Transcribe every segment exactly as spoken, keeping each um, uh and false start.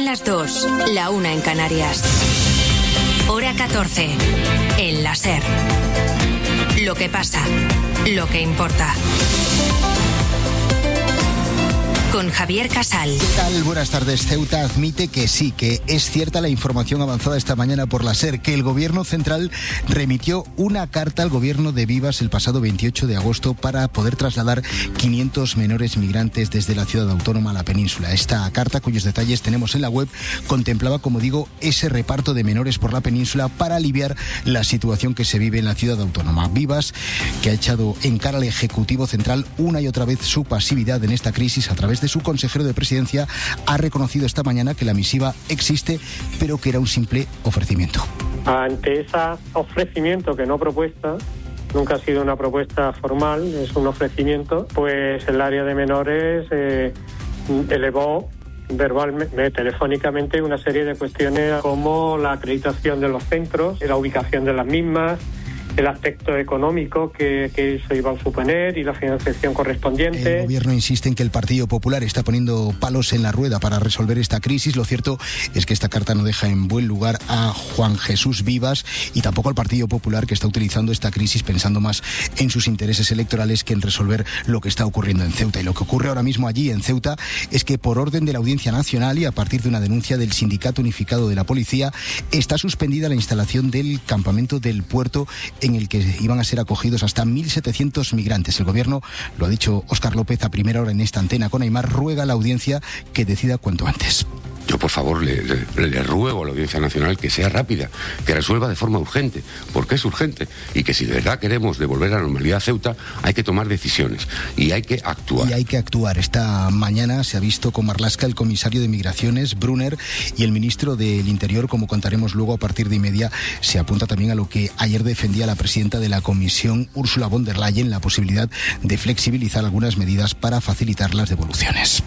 las dos, la una en Canarias. Hora catorce, en la SER. Lo que pasa, lo que importa. Con Javier Casal. ¿Qué tal? Buenas tardes. Ceuta admite que sí, que es cierta la información avanzada esta mañana por la SER, que el gobierno central remitió una carta al gobierno de Vivas el pasado veintiocho de agosto para poder trasladar quinientos menores migrantes desde la ciudad autónoma a la península. Esta carta, cuyos detalles tenemos en la web, contemplaba, como digo, ese reparto de menores por la península para aliviar la situación que se vive en la ciudad autónoma. Vivas, que ha echado en cara al Ejecutivo Central una y otra vez su pasividad en esta crisis a través de su consejero de presidencia, ha reconocido esta mañana que la misiva existe, pero que era un simple ofrecimiento. Ante ese ofrecimiento, que no propuesta, nunca ha sido una propuesta formal, es un ofrecimiento, pues el área de menores eh, elevó verbalmente, telefónicamente, una serie de cuestiones como la acreditación de los centros, la ubicación de las mismas, el aspecto económico que, que eso iba a suponer y la financiación correspondiente. El gobierno insiste en que el Partido Popular está poniendo palos en la rueda para resolver esta crisis. Lo cierto es que esta carta no deja en buen lugar a Juan Jesús Vivas y tampoco al Partido Popular, que está utilizando esta crisis pensando más en sus intereses electorales que en resolver lo que está ocurriendo en Ceuta. Y lo que ocurre ahora mismo allí en Ceuta es que, por orden de la Audiencia Nacional y a partir de una denuncia del Sindicato Unificado de la Policía, está suspendida la instalación del campamento del puerto en el que iban a ser acogidos hasta mil setecientos migrantes. El gobierno, lo ha dicho Óscar López a primera hora en esta antena con Aimar, ruega a la audiencia que decida cuanto antes. Yo, por favor, le, le, le ruego a la Audiencia Nacional que sea rápida, que resuelva de forma urgente, porque es urgente, y que si de verdad queremos devolver la normalidad a Ceuta, hay que tomar decisiones y hay que actuar. Y hay que actuar. Esta mañana se ha visto con Marlaska el comisario de Migraciones, Brunner, y el ministro del Interior, como contaremos luego a partir de y media. Se apunta también a lo que ayer defendía la presidenta de la Comisión, Ursula von der Leyen, la posibilidad de flexibilizar algunas medidas para facilitar las devoluciones.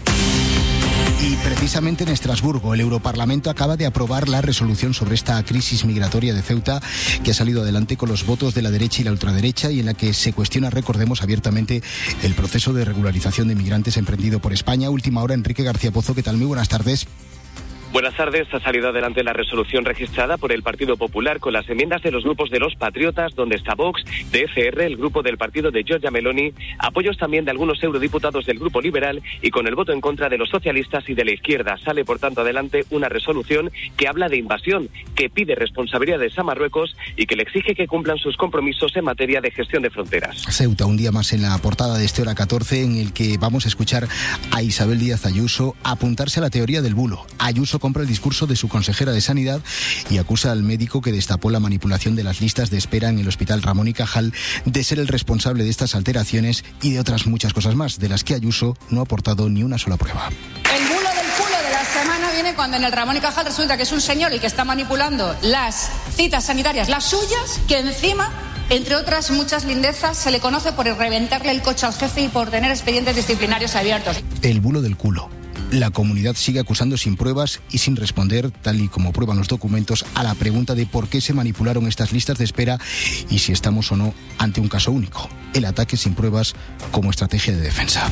Y precisamente en Estrasburgo, el Europarlamento acaba de aprobar la resolución sobre esta crisis migratoria de Ceuta, que ha salido adelante con los votos de la derecha y la ultraderecha, y en la que se cuestiona, recordemos, abiertamente el proceso de regularización de migrantes emprendido por España. Última hora, Enrique García Pozo, ¿qué tal? Muy buenas tardes. Buenas tardes. Ha salido adelante la resolución registrada por el Partido Popular con las enmiendas de los grupos de los Patriotas, donde está Vox, de F R, el grupo del partido de Giorgia Meloni, apoyos también de algunos eurodiputados del Grupo Liberal y con el voto en contra de los socialistas y de la izquierda. Sale, por tanto, adelante una resolución que habla de invasión, que pide responsabilidades a Marruecos y que le exige que cumplan sus compromisos en materia de gestión de fronteras. Ceuta, un día más en la portada de este Hora catorce, en el que vamos a escuchar a Isabel Díaz Ayuso apuntarse a la teoría del bulo. Ayuso compra el discurso de su consejera de Sanidad y acusa al médico que destapó la manipulación de las listas de espera en el Hospital Ramón y Cajal de ser el responsable de estas alteraciones y de otras muchas cosas más, de las que Ayuso no ha aportado ni una sola prueba. El bulo del culo de la semana viene cuando en el Ramón y Cajal resulta que es un señor el que está manipulando las citas sanitarias, las suyas, que encima, entre otras muchas lindezas, se le conoce por reventarle el coche al jefe y por tener expedientes disciplinarios abiertos. El bulo del culo. La comunidad sigue acusando sin pruebas y sin responder, tal y como prueban los documentos, a la pregunta de por qué se manipularon estas listas de espera y si estamos o no ante un caso único. El ataque sin pruebas como estrategia de defensa.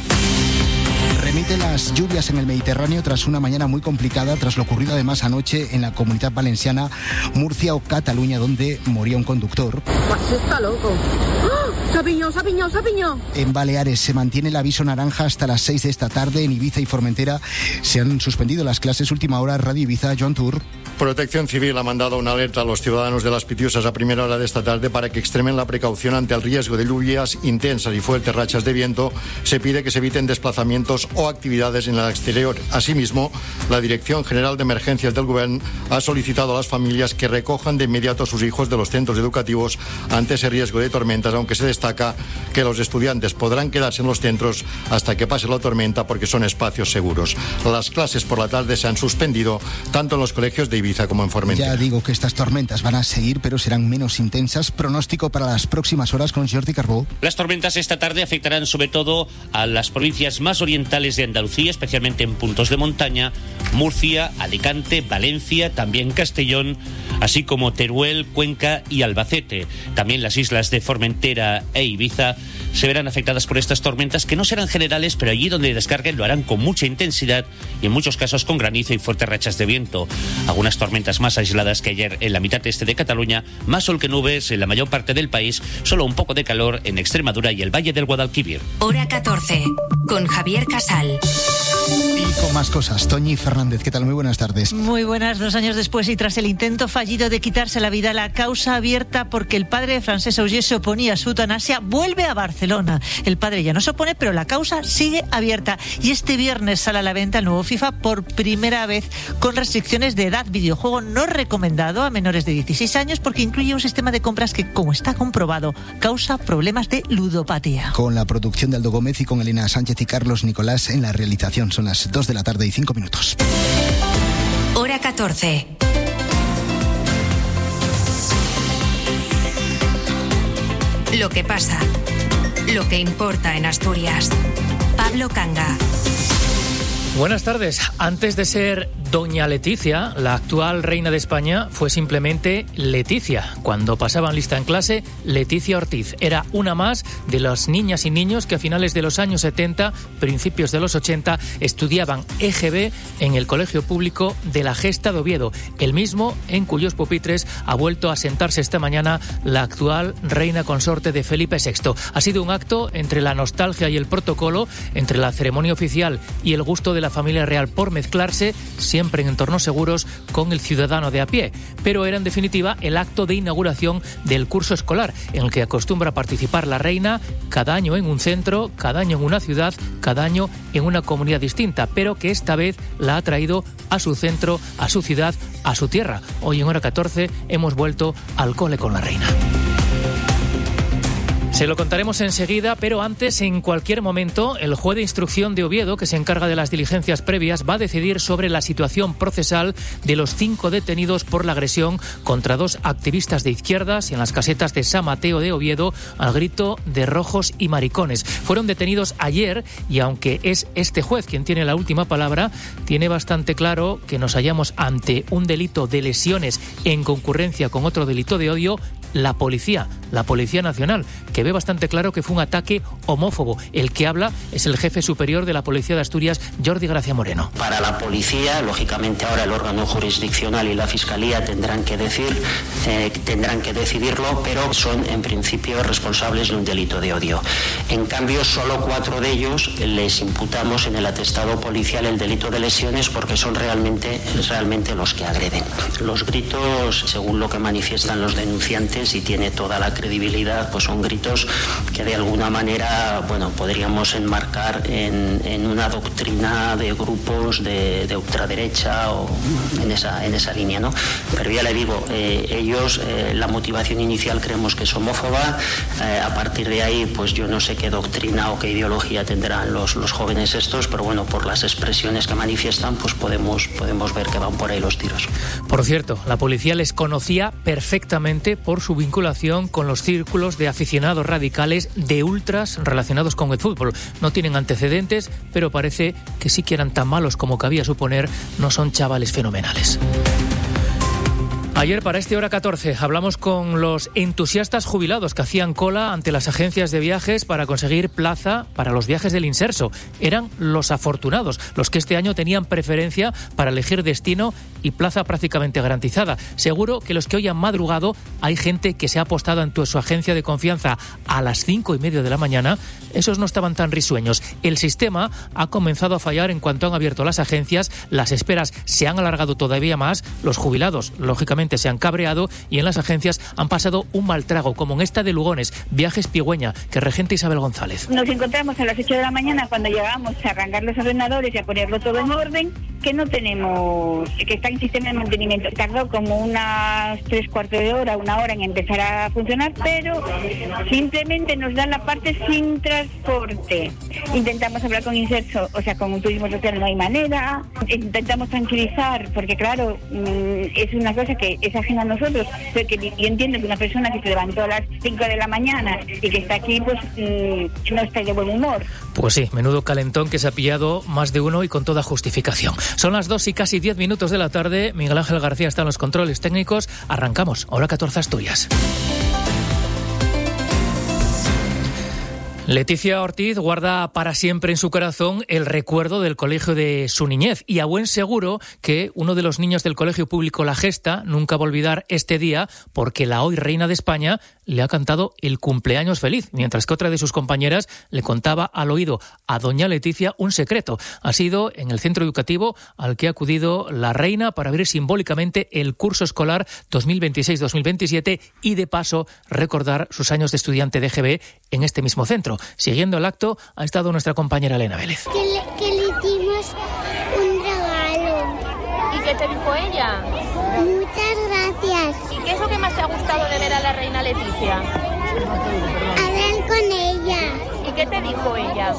Remite las lluvias en el Mediterráneo tras una mañana muy complicada, tras lo ocurrido además anoche en la Comunidad Valenciana, Murcia o Cataluña, donde moría un conductor. Está loco. ¡Oh! ¡Se ha piñado, se ha piñado, se ha piñado! En Baleares se mantiene el aviso naranja hasta las seis de esta tarde. En Ibiza y Formentera se han suspendido las clases. Última hora, Radio Ibiza, Joan Tour. Protección Civil ha mandado una alerta a los ciudadanos de Las Pitiusas a primera hora de esta tarde para que extremen la precaución ante el riesgo de lluvias intensas y fuertes rachas de viento. Se pide que se eviten desplazamientos o actividades en el exterior. Asimismo, la Dirección General de Emergencias del Gobierno ha solicitado a las familias que recojan de inmediato a sus hijos de los centros educativos ante ese riesgo de tormentas, aunque se destaca que los estudiantes podrán quedarse en los centros hasta que pase la tormenta porque son espacios seguros. Las clases por la tarde se han suspendido tanto en los colegios de Ibiza como en Formentera. Ya digo que estas tormentas van a seguir, pero serán menos intensas. Pronóstico para las próximas horas con Jordi Carbó. Las tormentas esta tarde afectarán sobre todo a las provincias más orientales orientales de Andalucía, especialmente en puntos de montaña, Murcia, Alicante, Valencia, también Castellón, así como Teruel, Cuenca y Albacete. También las islas de Formentera e Ibiza se verán afectadas por estas tormentas, que no serán generales, pero allí donde descarguen lo harán con mucha intensidad y en muchos casos con granizo y fuertes rachas de viento. Algunas tormentas más aisladas que ayer en la mitad este de Cataluña, más sol que nubes en la mayor parte del país, solo un poco de calor en Extremadura y el Valle del Guadalquivir. Hora catorce, con Javier Casal. Y con más cosas, Toñi Fernández, ¿qué tal? Muy buenas tardes. Muy buenas, dos años después y tras el intento fallido de quitarse la vida, la causa abierta porque el padre de Francesc Auger se oponía a su eutanasia vuelve a Barcelona. El padre ya no se opone, pero la causa sigue abierta. Y este viernes sale a la venta el nuevo FIFA por primera vez con restricciones de edad. Videojuego no recomendado a menores de dieciséis años porque incluye un sistema de compras que, como está comprobado, causa problemas de ludopatía. Con la producción de Aldo Gómez y con Elena Sánchez y Carlos Nicolás en la realización. Son las dos de la tarde y cinco minutos. Hora catorce. Lo que pasa. Lo que importa en Asturias. Pablo Canga. Buenas tardes. Antes de ser Doña Leticia, la actual reina de España fue simplemente Leticia. Cuando pasaban lista en clase, Leticia Ortiz era una más de las niñas y niños que a finales de los años setenta, principios de los ochenta, estudiaban E G B en el Colegio Público de la Gesta de Oviedo, el mismo en cuyos pupitres ha vuelto a sentarse esta mañana la actual reina consorte de Felipe sexto. Ha sido un acto entre la nostalgia y el protocolo, entre la ceremonia oficial y el gusto de la familia real por mezclarse, siempre en entornos seguros, con el ciudadano de a pie. Pero era en definitiva el acto de inauguración del curso escolar, en el que acostumbra participar la reina cada año en un centro, cada año en una ciudad, cada año en una comunidad distinta, pero que esta vez la ha traído a su centro, a su ciudad, a su tierra. Hoy en Hora catorce hemos vuelto al cole con la reina. Se lo contaremos enseguida, pero antes, en cualquier momento, el juez de instrucción de Oviedo, que se encarga de las diligencias previas, va a decidir sobre la situación procesal de los cinco detenidos por la agresión contra dos activistas de izquierdas en las casetas de San Mateo de Oviedo al grito de rojos y maricones. Fueron detenidos ayer y, aunque es este juez quien tiene la última palabra, tiene bastante claro que nos hallamos ante un delito de lesiones en concurrencia con otro delito de odio. La policía, la Policía Nacional, que ve bastante claro que fue un ataque homófobo. El que habla es el jefe superior de la Policía de Asturias, Jordi Gracia Moreno. Para la policía, lógicamente ahora el órgano jurisdiccional y la Fiscalía tendrán que decir, eh, tendrán que decidirlo, pero son en principio responsables de un delito de odio. En cambio, solo cuatro de ellos les imputamos en el atestado policial el delito de lesiones porque son realmente, realmente los que agreden. Los gritos, según lo que manifiestan los denunciantes, y tiene toda la credibilidad, pues son gritos que de alguna manera, bueno, podríamos enmarcar en, en una doctrina de grupos de, de ultraderecha o en esa, en esa línea, ¿no? Pero ya le digo, eh, ellos, eh, la motivación inicial creemos que es homófoba, eh, a partir de ahí, pues yo no sé qué doctrina o qué ideología tendrán los, los jóvenes estos, pero bueno, por las expresiones que manifiestan, pues podemos, podemos ver que van por ahí los tiros. Por cierto, la policía les conocía perfectamente por su su vinculación con los círculos de aficionados radicales de ultras relacionados con el fútbol. No tienen antecedentes, pero parece que sí que eran tan malos como cabía suponer. No son chavales fenomenales. Ayer, para este Hora catorce, hablamos con los entusiastas jubilados que hacían cola ante las agencias de viajes para conseguir plaza para los viajes del Inserso. Eran los afortunados, los que este año tenían preferencia para elegir destino y plaza prácticamente garantizada. Seguro que los que hoy han madrugado, hay gente que se ha apostado en tu, su agencia de confianza a las cinco y media de la mañana. Esos no estaban tan risueños. El sistema ha comenzado a fallar en cuanto han abierto las agencias. Las esperas se han alargado todavía más. Los jubilados, lógicamente, se han cabreado y en las agencias han pasado un mal trago, como en esta de Lugones, Viajes Pigüeña, que regenta Isabel González. Nos encontramos a las ocho de la mañana cuando llegamos a arrancar los ordenadores y a ponerlo todo en orden, que no tenemos, que está en sistema de mantenimiento. Tardó como unas tres cuartos de hora, una hora en empezar a funcionar, pero simplemente nos dan la parte sin transporte. Intentamos hablar con Inserso, o sea, con un turismo social no hay manera. Intentamos tranquilizar, porque claro, es una cosa que es ajena a nosotros, porque yo entiendo que una persona que se levantó a las cinco de la mañana y que está aquí, pues no está de buen humor. Pues sí, menudo calentón que se ha pillado más de uno y con toda justificación. Son las dos y casi diez minutos de la tarde. Miguel Ángel García está en los controles técnicos. Arrancamos. Hora catorce, Asturias. Leticia Ortiz guarda para siempre en su corazón el recuerdo del colegio de su niñez y a buen seguro que uno de los niños del colegio público La Gesta nunca va a olvidar este día porque la hoy reina de España le ha cantado el cumpleaños feliz, mientras que otra de sus compañeras le contaba al oído a doña Leticia un secreto. Ha sido en el centro educativo al que ha acudido la reina para abrir simbólicamente el curso escolar dos mil veintiséis dos mil veintisiete y de paso recordar sus años de estudiante de G B en este mismo centro. Siguiendo el acto ha estado nuestra compañera Elena Vélez. Que le, que le dimos un regalo. ¿Y qué te dijo ella? Muchas gracias. ¿Y qué es lo que más te ha gustado de ver a la reina Leticia? Hablar con ella. ¿Y qué te dijo ella?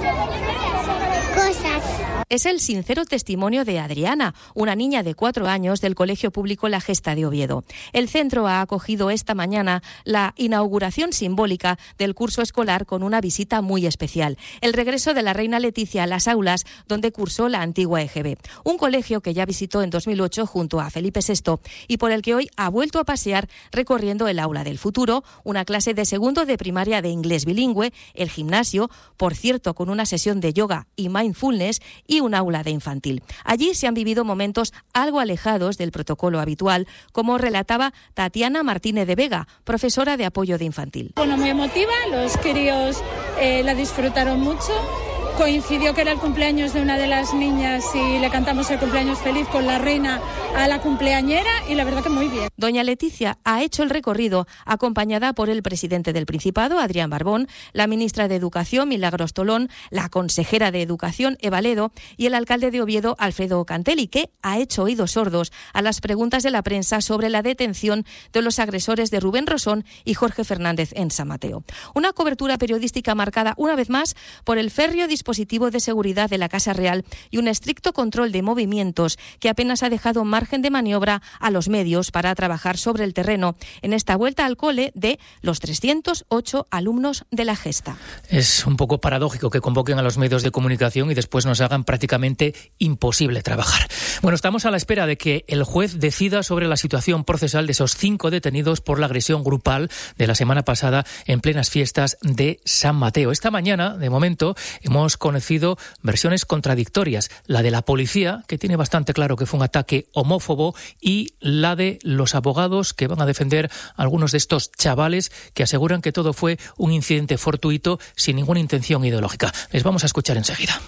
Cosas. Es el sincero testimonio de Adriana, una niña de cuatro años del Colegio Público La Gesta de Oviedo. El centro ha acogido esta mañana la inauguración simbólica del curso escolar con una visita muy especial, el regreso de la reina Leticia a las aulas donde cursó la antigua E G B, un colegio que ya visitó en dos mil ocho junto a Felipe sexto y por el que hoy ha vuelto a pasear recorriendo el aula del futuro, una clase de segundo de primaria de inglés bilingüe, el gimnasio, por cierto con una sesión de yoga y mindfulness y un aula de infantil. Allí se han vivido momentos algo alejados del protocolo habitual, como relataba Tatiana Martínez de Vega, profesora de apoyo de infantil. Bueno, muy emotiva, los críos eh, la disfrutaron mucho. Coincidió que era el cumpleaños de una de las niñas y le cantamos el cumpleaños feliz con la reina a la cumpleañera y la verdad que muy bien. Doña Leticia ha hecho el recorrido acompañada por el presidente del Principado, Adrián Barbón, la ministra de Educación, Milagros Tolón, la consejera de Educación, Eva Ledo, y el alcalde de Oviedo, Alfredo Cantelli, que ha hecho oídos sordos a las preguntas de la prensa sobre la detención de los agresores de Rubén Rosón y Jorge Fernández en San Mateo. Una cobertura periodística marcada una vez más por el férreo dispositivo de seguridad de la Casa Real y un estricto control de movimientos que apenas ha dejado margen de maniobra a los medios para trabajar sobre el terreno en esta vuelta al cole de los trescientos ocho alumnos de La Gesta. Es un poco paradójico que convoquen a los medios de comunicación y después nos hagan prácticamente imposible trabajar. Bueno, estamos a la espera de que el juez decida sobre la situación procesal de esos cinco detenidos por la agresión grupal de la semana pasada en plenas fiestas de San Mateo. Esta mañana, de momento, hemos conocido versiones contradictorias. La de la policía, que tiene bastante claro que fue un ataque homófobo, y la de los abogados que van a defender a algunos de estos chavales que aseguran que todo fue un incidente fortuito sin ninguna intención ideológica. Les vamos a escuchar enseguida.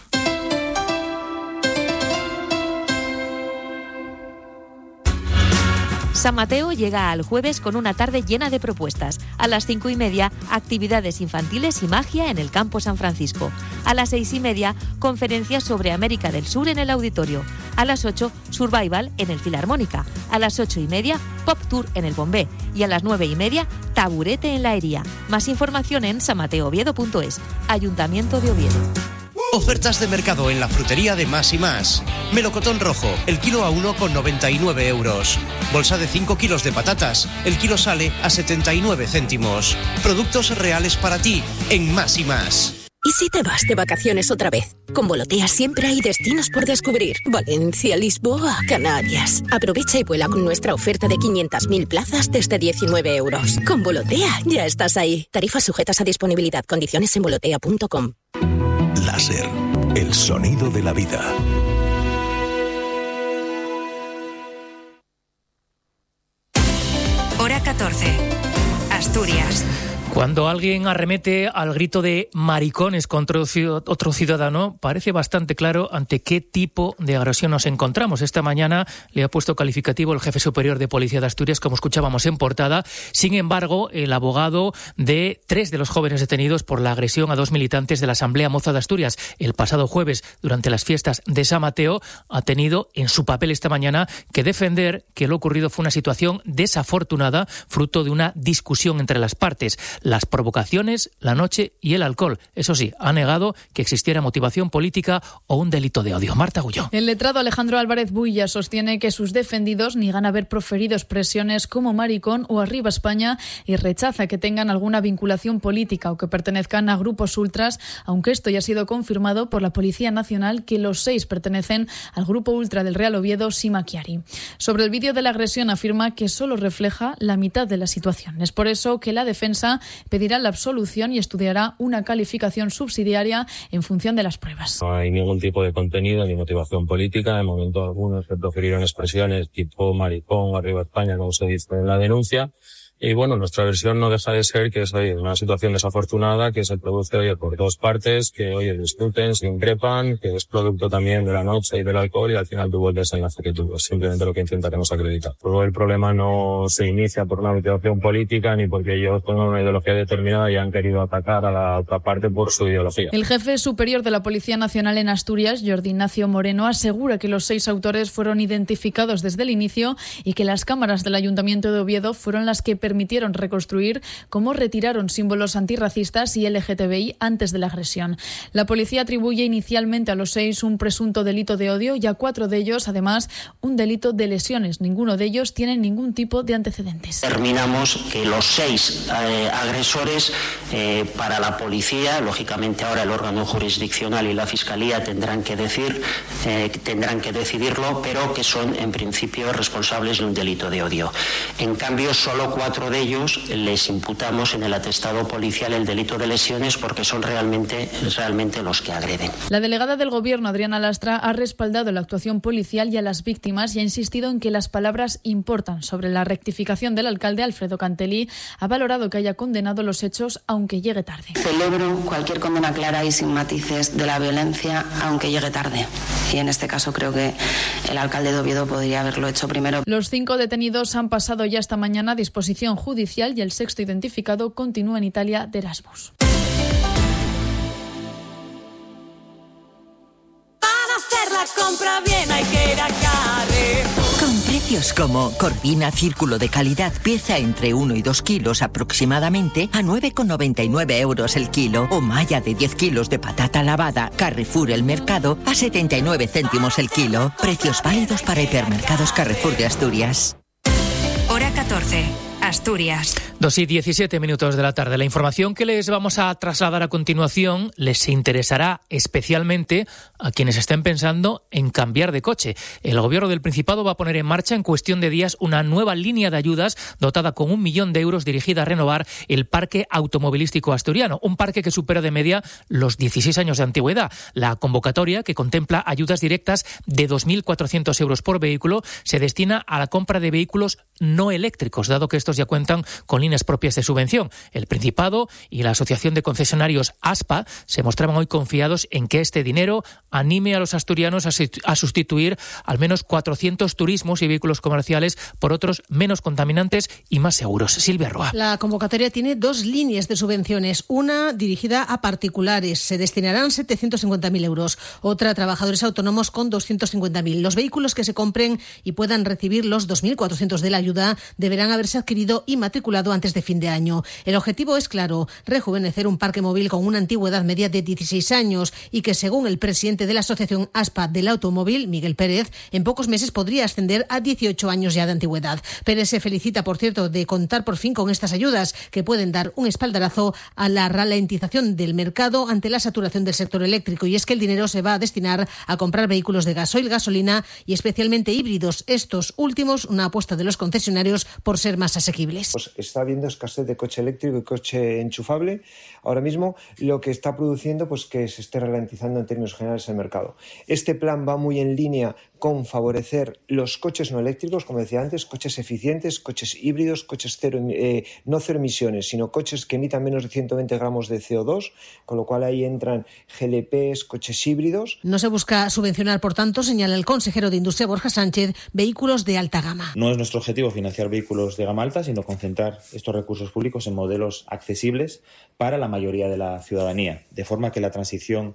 San Mateo llega al jueves con una tarde llena de propuestas. A las cinco y media, actividades infantiles y magia en el Campo San Francisco. A las seis y media, conferencias sobre América del Sur en el auditorio. A las ocho, Survival en el Filarmónica. A las ocho y media, Pop Tour en el Bombé. Y a las nueve y media, Taburete en la Hería. Más información en san mateo oviedo punto es. Ayuntamiento de Oviedo. Ofertas de mercado en la frutería de Más y Más. Melocotón rojo, el kilo a uno con noventa y nueve euros. Bolsa de cinco kilos de patatas, el kilo sale a setenta y nueve céntimos. Productos reales para ti en Más y Más. ¿Y si te vas de vacaciones otra vez? Con Volotea siempre hay destinos por descubrir. Valencia, Lisboa, Canarias. Aprovecha y vuela con nuestra oferta de quinientas mil plazas desde diecinueve euros. Con Volotea ya estás ahí. Tarifas sujetas a disponibilidad. Condiciones en volotea punto com. Láser, el sonido de la vida. Hora catorce. Asturias. Cuando alguien arremete al grito de maricones contra otro ciudadano, parece bastante claro ante qué tipo de agresión nos encontramos. Esta mañana le ha puesto calificativo el jefe superior de Policía de Asturias, como escuchábamos en portada. Sin embargo, el abogado de tres de los jóvenes detenidos por la agresión a dos militantes de la Asamblea Moza de Asturias el pasado jueves durante las fiestas de San Mateo ha tenido en su papel esta mañana que defender que lo ocurrido fue una situación desafortunada fruto de una discusión entre las partes. las provocaciones, la noche y el alcohol. Eso sí, ha negado que existiera motivación política o un delito de odio. Marta Agulló. El letrado Alejandro Álvarez Builla sostiene que sus defendidos niegan haber proferido expresiones como maricón o arriba España y rechaza que tengan alguna vinculación política o que pertenezcan a grupos ultras, aunque esto ya ha sido confirmado por la Policía Nacional, que los seis pertenecen al grupo ultra del Real Oviedo, Sima Chiari. Sobre el vídeo de la agresión afirma que solo refleja la mitad de la situación. Es por eso que la defensa pedirá la absolución y estudiará una calificación subsidiaria en función de las pruebas. No hay ningún tipo de contenido ni motivación política. De momento algunos se profirieron expresiones tipo maricón o arriba España, como se dice en la denuncia. Y bueno, nuestra versión no deja de ser que es oye, una situación desafortunada que se produce oye, por dos partes, que oye, discuten, se increpan, que es producto también de la noche y del alcohol y al final tú vuelves en la que tú es simplemente lo que intentaremos acreditar. Todo el problema no se inicia por una motivación política ni porque ellos tengan una ideología determinada y han querido atacar a la otra parte por su ideología. El jefe superior de la Policía Nacional en Asturias, Jordi Ignacio Moreno, asegura que los seis autores fueron identificados desde el inicio y que las cámaras del Ayuntamiento de Oviedo fueron las que permitieron reconstruir cómo retiraron símbolos antirracistas y L G T B I antes de la agresión. La policía atribuye inicialmente a los seis un presunto delito de odio y a cuatro de ellos, además, un delito de lesiones. Ninguno de ellos tiene ningún tipo de antecedentes. Terminamos que los seis eh, agresores eh, para la policía, lógicamente ahora el órgano jurisdiccional y la Fiscalía tendrán que decir, eh, tendrán que decidirlo, pero que son en principio responsables de un delito de odio. En cambio, solo cuatro de ellos les imputamos en el atestado policial el delito de lesiones porque son realmente, realmente los que agreden. La delegada del Gobierno, Adriana Lastra, ha respaldado la actuación policial y a las víctimas y ha insistido en que las palabras importan. Sobre la rectificación del alcalde, Alfredo Cantelí, ha valorado que haya condenado los hechos aunque llegue tarde. Celebro cualquier condena clara y sin matices de la violencia aunque llegue tarde. Y en este caso creo que el alcalde de Oviedo podría haberlo hecho primero. Los cinco detenidos han pasado ya esta mañana a disposición judicial y el sexto identificado continúa en Italia de Erasmus. Para hacer la compra bien hay que ir a Carrefour. Con precios como Corvina Círculo de Calidad, pieza entre uno y dos kilos aproximadamente, a nueve con noventa y nueve euros el kilo, o malla de diez kilos de patata lavada, Carrefour El Mercado, a setenta y nueve céntimos el kilo. Precios válidos para hipermercados Carrefour de Asturias. Hora catorce. Asturias. Dos y diecisiete minutos de la tarde. La información que les vamos a trasladar a continuación les interesará especialmente a quienes estén pensando en cambiar de coche. El Gobierno del Principado va a poner en marcha en cuestión de días una nueva línea de ayudas dotada con un millón de euros dirigida a renovar el parque automovilístico asturiano, un parque que supera de media los dieciséis años de antigüedad. La convocatoria, que contempla ayudas directas de dos mil cuatrocientos euros por vehículo, se destina a la compra de vehículos no eléctricos, dado que estos ya cuentan con líneas propias de subvención. El Principado y la Asociación de Concesionarios ASPA se mostraban hoy confiados en que este dinero anime a los asturianos a sustituir al menos cuatrocientos turismos y vehículos comerciales por otros menos contaminantes y más seguros. Silvia Roa. La convocatoria tiene dos líneas de subvenciones. Una dirigida a particulares. Se destinarán setecientos cincuenta mil euros. Otra a trabajadores autónomos con doscientos cincuenta mil. Los vehículos que se compren y puedan recibir los dos mil cuatrocientos de la ayuda deberán haberse adquirido y matriculado antes de fin de año. El objetivo es claro, rejuvenecer un parque móvil con una antigüedad media de dieciséis años y que, según el presidente de la Asociación ASPA del Automóvil, Miguel Pérez, en pocos meses podría ascender a dieciocho años ya de antigüedad. Pérez se felicita, por cierto, de contar por fin con estas ayudas que pueden dar un espaldarazo a la ralentización del mercado ante la saturación del sector eléctrico, y es que el dinero se va a destinar a comprar vehículos de gasoil, gasolina y especialmente híbridos. Estos últimos, una apuesta de los concesionarios por ser más asequibles. Pues está habiendo escasez de coche eléctrico y coche enchufable ahora mismo, lo que está produciendo pues que se esté ralentizando en términos generales el mercado. Este plan va muy en línea con favorecer los coches no eléctricos, como decía antes, coches eficientes, coches híbridos, coches cero, eh, no cero emisiones, sino coches que emitan menos de ciento veinte gramos de C O dos, con lo cual ahí entran G L Ps, coches híbridos. No se busca subvencionar, por tanto, señala el consejero de Industria, Borja Sánchez, vehículos de alta gama. No es nuestro objetivo financiar vehículos de gama alta, sino concentrar estos recursos públicos en modelos accesibles para la mayoría de la ciudadanía, de forma que la transición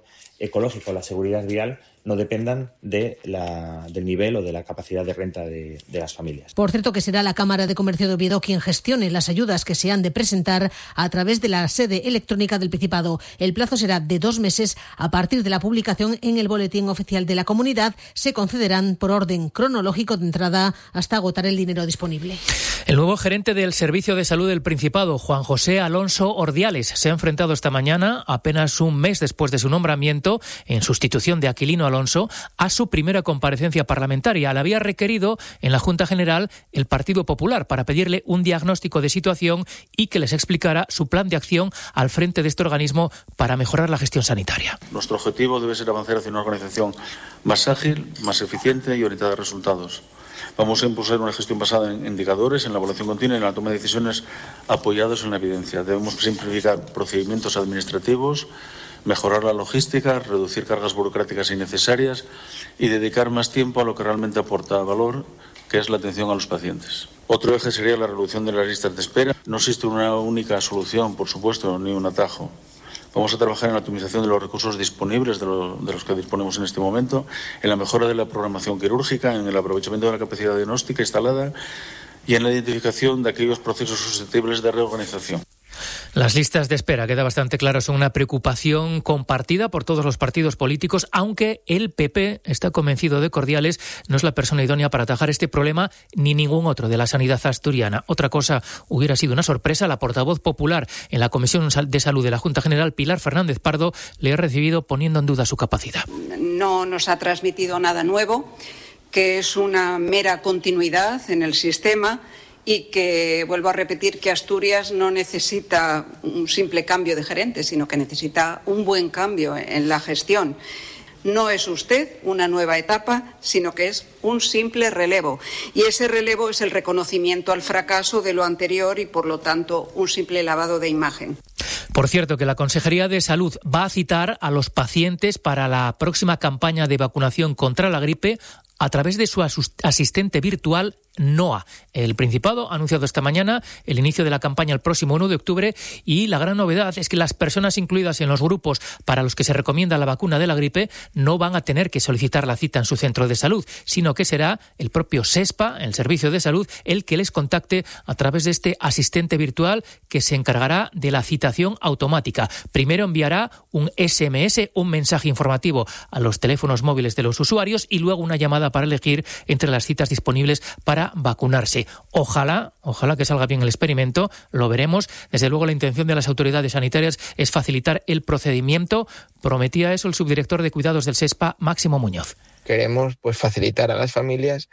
ecológica o la seguridad vial no dependan de la, del nivel o de la capacidad de renta de, de las familias. Por cierto, que será la Cámara de Comercio de Oviedo quien gestione las ayudas que se han de presentar a través de la sede electrónica del Principado. El plazo será de dos meses. A partir de la publicación en el Boletín Oficial de la Comunidad, se concederán por orden cronológico de entrada hasta agotar el dinero disponible. El nuevo gerente del Servicio de Salud del Principado, Juan José Alonso Ordiales, se ha enfrentado esta mañana, apenas un mes después de su nombramiento, en sustitución de Aquilino Alonso, a su primera comparecencia parlamentaria. La había requerido en la Junta General el Partido Popular para pedirle un diagnóstico de situación y que les explicara su plan de acción al frente de este organismo para mejorar la gestión sanitaria. Nuestro objetivo debe ser avanzar hacia una organización más ágil, más eficiente y orientada a resultados. Vamos a impulsar una gestión basada en indicadores, en la evaluación continua y en la toma de decisiones apoyados en la evidencia. Debemos simplificar procedimientos administrativos, mejorar la logística, reducir cargas burocráticas innecesarias y dedicar más tiempo a lo que realmente aporta valor, que es la atención a los pacientes. Otro eje sería la reducción de las listas de espera. No existe una única solución, por supuesto, ni un atajo. Vamos a trabajar en la optimización de los recursos disponibles de, lo, de los que disponemos en este momento, en la mejora de la programación quirúrgica, en el aprovechamiento de la capacidad diagnóstica instalada y en la identificación de aquellos procesos susceptibles de reorganización. Las listas de espera, queda bastante claro, son una preocupación compartida por todos los partidos políticos, aunque el P P está convencido de que Ordiales no es la persona idónea para atajar este problema ni ningún otro de la sanidad asturiana. Otra cosa hubiera sido una sorpresa. La portavoz popular en la Comisión de Salud de la Junta General, Pilar Fernández Pardo, le ha recibido poniendo en duda su capacidad. No nos ha transmitido nada nuevo, que es una mera continuidad en el sistema y que, vuelvo a repetir, que Asturias no necesita un simple cambio de gerente, sino que necesita un buen cambio en la gestión. No es usted una nueva etapa, sino que es un simple relevo. Y ese relevo es el reconocimiento al fracaso de lo anterior y, por lo tanto, un simple lavado de imagen. Por cierto, que la Consejería de Salud va a citar a los pacientes para la próxima campaña de vacunación contra la gripe a través de su asistente virtual NOA. El Principado ha anunciado esta mañana el inicio de la campaña el próximo uno de octubre y la gran novedad es que las personas incluidas en los grupos para los que se recomienda la vacuna de la gripe no van a tener que solicitar la cita en su centro de salud, sino que será el propio SESPA, el Servicio de Salud, el que les contacte a través de este asistente virtual que se encargará de la citación automática. Primero enviará un ese eme ese, un mensaje informativo a los teléfonos móviles de los usuarios y luego una llamada para elegir entre las citas disponibles para vacunarse. Ojalá, ojalá que salga bien el experimento, lo veremos. Desde luego la intención de las autoridades sanitarias es facilitar el procedimiento. Prometía eso el subdirector de cuidados del SESPA, Máximo Muñoz. Queremos pues facilitar a las familias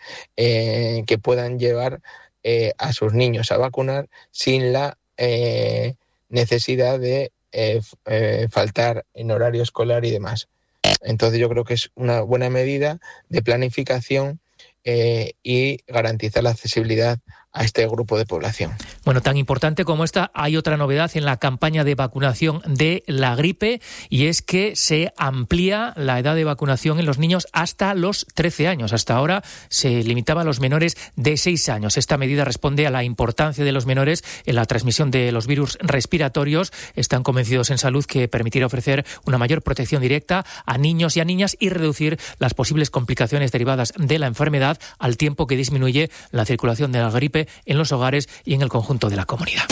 eh, que puedan llevar eh, a sus niños a vacunar sin la eh, necesidad de eh, eh, faltar en horario escolar y demás. Entonces yo creo que es una buena medida de planificación eh, y garantizar la accesibilidad a este grupo de población. Bueno, tan importante como esta, hay otra novedad en la campaña de vacunación de la gripe y es que se amplía la edad de vacunación en los niños hasta los trece años. Hasta ahora se limitaba a los menores de seis años. Esta medida responde a la importancia de los menores en la transmisión de los virus respiratorios. Están convencidos en Salud que permitirá ofrecer una mayor protección directa a niños y a niñas y reducir las posibles complicaciones derivadas de la enfermedad al tiempo que disminuye la circulación de la gripe en los hogares y en el conjunto de la comunidad.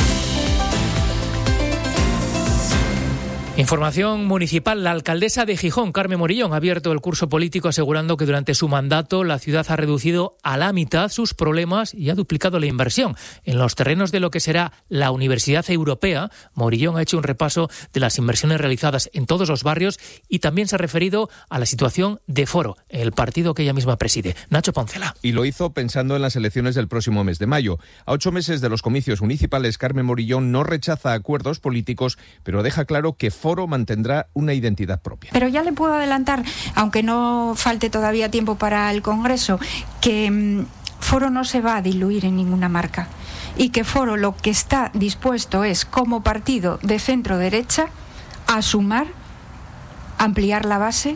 Información municipal. La alcaldesa de Gijón, Carmen Morillón, ha abierto el curso político asegurando que durante su mandato la ciudad ha reducido a la mitad sus problemas y ha duplicado la inversión. En los terrenos de lo que será la Universidad Europea, Morillón ha hecho un repaso de las inversiones realizadas en todos los barrios y también se ha referido a la situación de Foro, el partido que ella misma preside. Nacho Poncela. Y lo hizo pensando en las elecciones del próximo mes de mayo. A ocho meses de los comicios municipales, Carmen Morillón no rechaza acuerdos políticos, pero deja claro que Foro Foro mantendrá una identidad propia. Pero ya le puedo adelantar, aunque no falte todavía tiempo para el Congreso, que mmm, Foro no se va a diluir en ninguna marca y que Foro lo que está dispuesto es, como partido de centro-derecha, a sumar, ampliar la base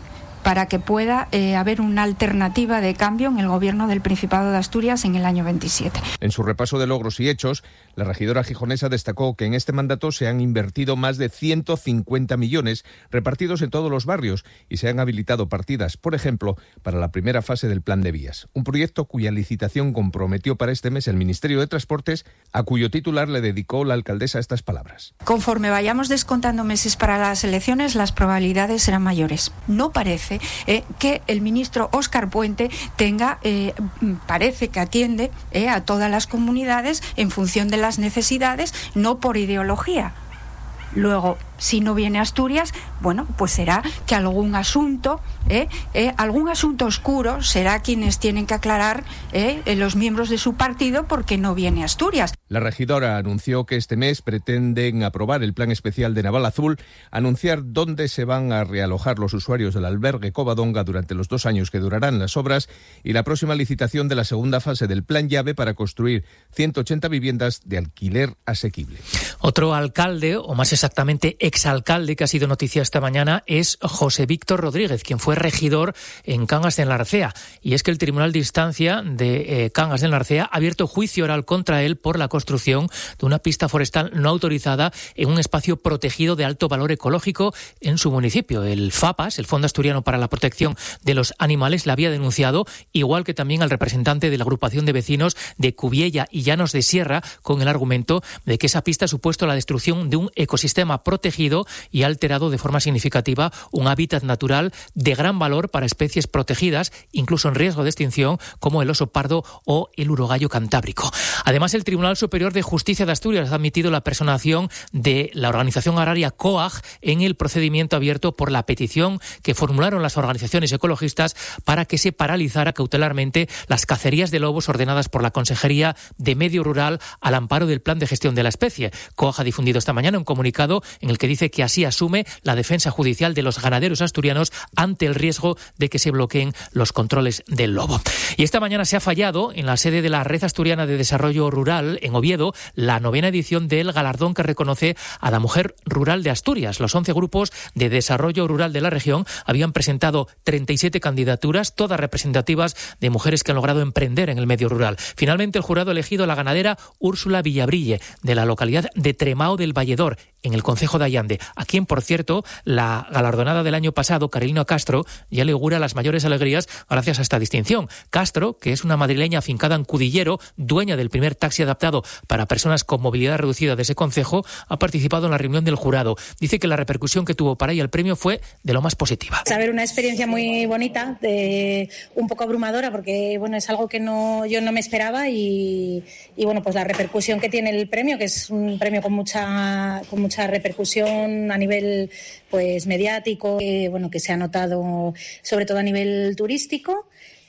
para que pueda eh, haber una alternativa de cambio en el gobierno del Principado de Asturias en el año veintisiete. En su repaso de logros y hechos, la regidora gijonesa destacó que en este mandato se han invertido más de ciento cincuenta millones repartidos en todos los barrios y se han habilitado partidas, por ejemplo, para la primera fase del Plan de Vías, un proyecto cuya licitación comprometió para este mes el Ministerio de Transportes, a cuyo titular le dedicó la alcaldesa estas palabras. Conforme vayamos descontando meses para las elecciones, las probabilidades serán mayores. No parece eh, que el ministro Óscar Puente tenga, eh, parece que atiende eh, a todas las comunidades en función de las necesidades, no por ideología. Luego, si no viene Asturias, bueno, pues será que algún asunto, eh, eh, algún asunto oscuro será quienes tienen que aclarar eh, los miembros de su partido porque no viene Asturias. La regidora anunció que este mes pretenden aprobar el plan especial de Naval Azul, anunciar dónde se van a realojar los usuarios del albergue Covadonga durante los dos años que durarán las obras y la próxima licitación de la segunda fase del plan llave para construir ciento ochenta viviendas de alquiler asequible. Otro alcalde, o más exactamente exalcalde, que ha sido noticia esta mañana, es José Víctor Rodríguez, quien fue regidor en Cangas de Enlarcea. Y es que el Tribunal de Instancia de eh, Cangas de Enlarcea ha abierto juicio oral contra él por la construcción de una pista forestal no autorizada en un espacio protegido de alto valor ecológico en su municipio. El FAPAS, el Fondo Asturiano para la Protección de los Animales, la había denunciado, igual que también al representante de la agrupación de vecinos de Cubiella y Llanos de Sierra, con el argumento de que esa pista ha supuesto la destrucción de un ecosistema protegido y ha alterado de forma significativa un hábitat natural de gran valor para especies protegidas, incluso en riesgo de extinción, como el oso pardo o el urogallo cantábrico. Además, el Tribunal Superior de Justicia de Asturias ha admitido la personación de la organización agraria COAG en el procedimiento abierto por la petición que formularon las organizaciones ecologistas para que se paralizara cautelarmente las cacerías de lobos ordenadas por la Consejería de Medio Rural al amparo del Plan de Gestión de la Especie. COAG ha difundido esta mañana un comunicado en el que dice que así asume la defensa judicial de los ganaderos asturianos ante el riesgo de que se bloqueen los controles del lobo. Y esta mañana se ha fallado en la sede de la Red Asturiana de Desarrollo Rural en Oviedo la novena edición del galardón que reconoce a la mujer rural de Asturias. Los once grupos de desarrollo rural de la región habían presentado treinta y siete candidaturas, todas representativas de mujeres que han logrado emprender en el medio rural. Finalmente, el jurado ha elegido a la ganadera Úrsula Villabrille, de la localidad de Tremao del Valledor, en el concejo de Allande, a quien, por cierto, la galardonada del año pasado, Carolina Castro, ya le augura las mayores alegrías gracias a esta distinción. Castro, que es una madrileña afincada en Cudillero, dueña del primer taxi adaptado para personas con movilidad reducida de ese concejo, ha participado en la reunión del jurado. Dice que la repercusión que tuvo para ella el premio fue de lo más positiva. Saber una experiencia muy bonita, de, un poco abrumadora, porque bueno, es algo que no, yo no me esperaba y, y bueno, pues la repercusión que tiene el premio, que es un premio con mucha, con mucha repercusión a nivel pues mediático, que, bueno, que se ha notado sobre todo a nivel turístico.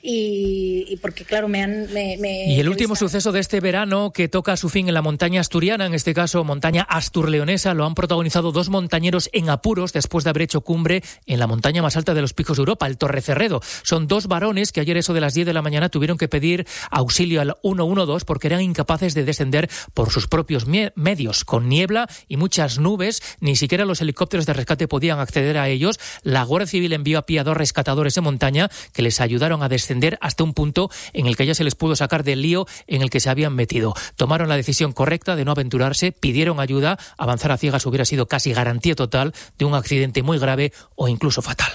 Y, y porque, claro, me han... Me, me y el último suceso de este verano, que toca su fin en la montaña asturiana, en este caso montaña asturleonesa, lo han protagonizado dos montañeros en apuros después de haber hecho cumbre en la montaña más alta de los picos de Europa, el Torrecerredo. Son dos varones que ayer, eso de las diez de la mañana, tuvieron que pedir auxilio al uno uno dos porque eran incapaces de descender por sus propios medios. Con niebla y muchas nubes, ni siquiera los helicópteros de rescate podían acceder a ellos. La Guardia Civil envió a pie a dos rescatadores de montaña que les ayudaron a descender hasta un punto en el que ya se les pudo sacar del lío en el que se habían metido. Tomaron la decisión correcta de no aventurarse, pidieron ayuda. Avanzar a ciegas hubiera sido casi garantía total de un accidente muy grave o incluso fatal.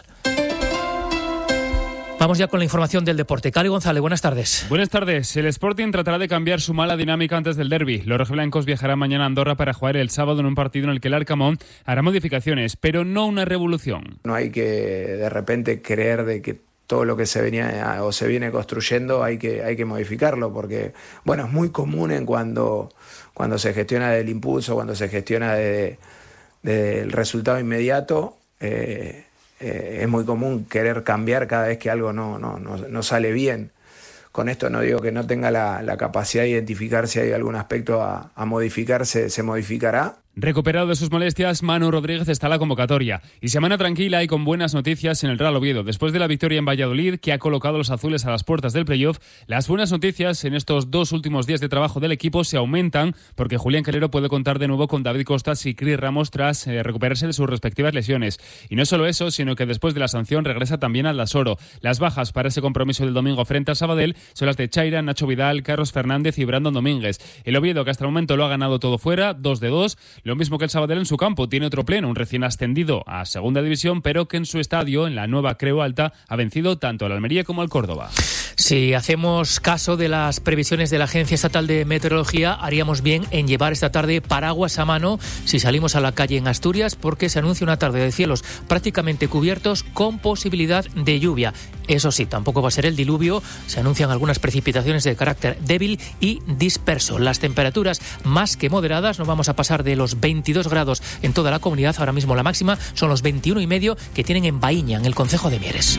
Vamos ya con la información del deporte. Cali González, buenas tardes. Buenas tardes. El Sporting tratará de cambiar su mala dinámica antes del derbi. Los rojiblancos viajarán mañana a Andorra para jugar el sábado en un partido en el que el Arcamón hará modificaciones, pero no una revolución. No hay que de repente creer de que todo lo que se venía o se viene construyendo hay que, hay que modificarlo, porque bueno, es muy común en cuando, cuando se gestiona del impulso, cuando se gestiona de, de, del resultado inmediato, eh, eh, es muy común querer cambiar cada vez que algo no, no, no, no sale bien. Con esto no digo que no tenga la, la capacidad de identificar si hay algún aspecto a, a modificar, se, se modificará. Recuperado de sus molestias, Manu Rodríguez está en la convocatoria. Y semana tranquila y con buenas noticias en el Real Oviedo. Después de la victoria en Valladolid, que ha colocado a los azules a las puertas del playoff, las buenas noticias en estos dos últimos días de trabajo del equipo se aumentan, porque Julián Calero puede contar de nuevo con David Costas y Cris Ramos tras eh, recuperarse de sus respectivas lesiones. Y no solo eso, sino que después de la sanción regresa también al Lasoro. Las bajas para ese compromiso del domingo frente al Sabadell son las de Chaira, Nacho Vidal, Carlos Fernández y Brandon Domínguez. El Oviedo, que hasta el momento lo ha ganado todo fuera, dos de dos, lo mismo que el Sabadell en su campo, tiene otro pleno, un recién ascendido a Segunda División, pero que en su estadio, en la nueva Creu Alta, ha vencido tanto al Almería como al Córdoba. Si hacemos caso de las previsiones de la Agencia Estatal de Meteorología, haríamos bien en llevar esta tarde paraguas a mano si salimos a la calle en Asturias, porque se anuncia una tarde de cielos prácticamente cubiertos con posibilidad de lluvia. Eso sí, tampoco va a ser el diluvio, se anuncian algunas precipitaciones de carácter débil y disperso. Las temperaturas más que moderadas, no vamos a pasar de los veintidós grados en toda la comunidad, ahora mismo la máxima son los veintiuno y medio que tienen en Baíña, en el concejo de Mieres.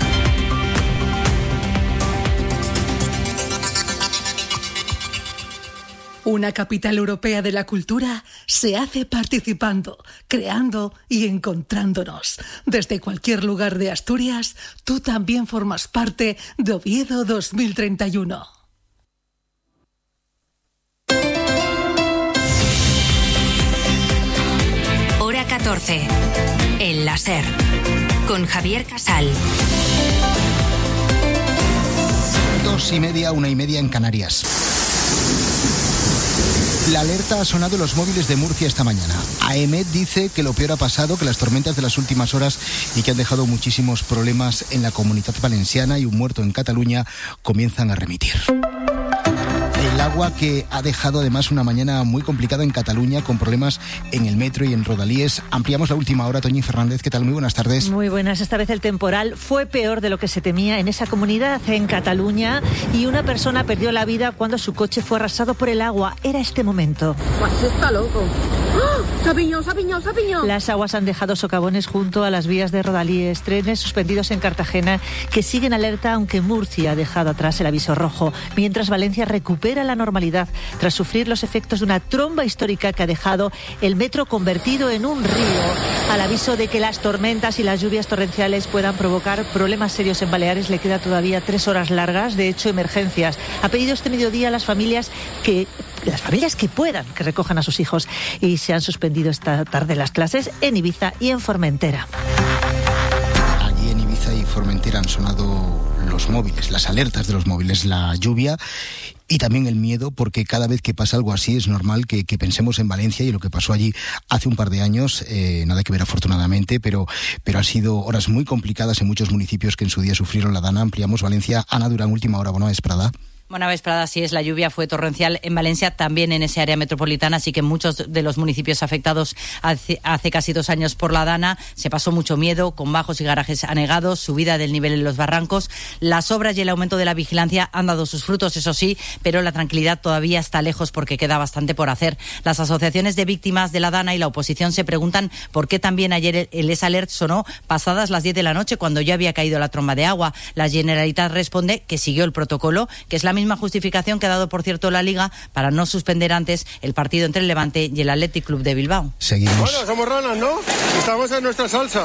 Una capital europea de la cultura se hace participando, creando y encontrándonos. Desde cualquier lugar de Asturias, tú también formas parte de Oviedo dos mil treinta y uno. Hora catorce. El láser. Con Javier Casal. Dos y media, una y media en Canarias. La alerta ha sonado en los móviles de Murcia esta mañana. AEMET dice que lo peor ha pasado, que las tormentas de las últimas horas y que han dejado muchísimos problemas en la Comunitat Valenciana y un muerto en Cataluña comienzan a remitir. El agua que ha dejado además una mañana muy complicada en Cataluña con problemas en el metro y en Rodalíes. Ampliamos la última hora. Toñi Fernández, ¿qué tal? Muy buenas tardes. Muy buenas. Esta vez el temporal fue peor de lo que se temía en esa comunidad, en Cataluña, y una persona perdió la vida cuando su coche fue arrasado por el agua. Era este momento. Pues está loco. ¡Oh! ¡Se ha piñado, se ha piñado, se ha piñado! Las aguas han dejado socavones junto a las vías de Rodalíes, trenes suspendidos en Cartagena que siguen alerta, aunque Murcia ha dejado atrás el aviso rojo, mientras Valencia recupera la normalidad tras sufrir los efectos de una tromba histórica que ha dejado el metro convertido en un río. Al aviso de que las tormentas y las lluvias torrenciales puedan provocar problemas serios en Baleares, le queda todavía tres horas largas. De hecho, Emergencias ha pedido este mediodía a las familias que las familias que puedan que recojan a sus hijos, y se han suspendido esta tarde las clases en Ibiza y en Formentera. Allí en Ibiza y Formentera han sonado los móviles, las alertas de los móviles, la lluvia y también el miedo, porque cada vez que pasa algo así es normal que, que pensemos en Valencia y lo que pasó allí hace un par de años, eh, nada que ver afortunadamente, pero, pero han sido horas muy complicadas en muchos municipios que en su día sufrieron la dana. Ampliamos Valencia. Ana Durán, última hora, buena vesprada. Buena vesprada, así es, la lluvia fue torrencial en Valencia, también en ese área metropolitana, así que muchos de los municipios afectados hace, hace casi dos años por la dana se pasó mucho miedo, con bajos y garajes anegados, subida del nivel en los barrancos. Las obras y el aumento de la vigilancia han dado sus frutos, eso sí, pero la tranquilidad todavía está lejos porque queda bastante por hacer. Las asociaciones de víctimas de la dana y la oposición se preguntan por qué también ayer el S-Alert sonó pasadas las diez de la noche, cuando ya había caído la tromba de agua. La Generalitat responde que siguió el protocolo, que es la misma justificación que ha dado, por cierto, la Liga para no suspender antes el partido entre el Levante y el Athletic Club de Bilbao. Seguimos. Bueno, somos ranas, ¿no? Estamos en nuestra salsa.